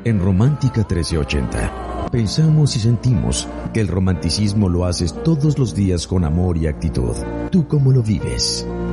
En Romántica 1380, pensamos y sentimos que el romanticismo lo haces todos los días con amor y actitud. ¿Tú cómo lo vives?